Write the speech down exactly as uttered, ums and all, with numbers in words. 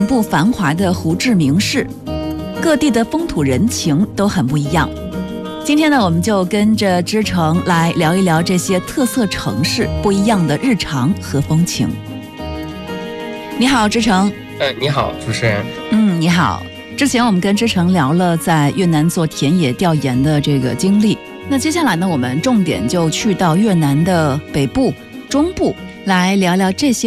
部繁华的胡志明市，各地的风土人情都很不一样。今天呢，我们就跟着知成来聊一聊这些特色城市不一样的日常和风情。你好，知成。 呃，你好，主持人。 嗯，你好。之前我们跟知成聊了在越南做田野调研的这个经历，那接下来呢，我们重点就去到越南的北部、中部来聊聊这些